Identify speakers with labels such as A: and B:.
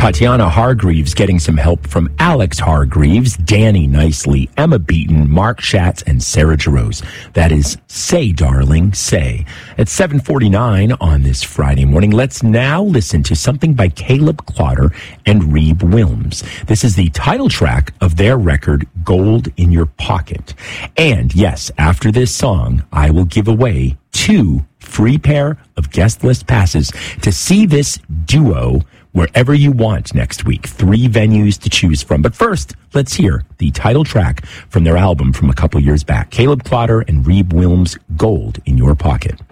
A: Tatiana Hargreaves getting some help from Alex Hargreaves, Danny Nicely, Emma Beaton, Mark Schatz, and Sarah Jarosz. That is Say, Darling, Say. At 7:49 on this Friday morning, let's now listen to something by Caleb Clotter and Reeb Wilms. This is the title track of their record, Gold in Your Pocket. And yes, after this song, I will give away 2 free pair of guest list passes to see this duo wherever you want next week. 3 venues to choose from. But first, let's hear the title track from their album from a couple years back. Caleb Clotter and Reeb Wilms, Gold in Your Pocket.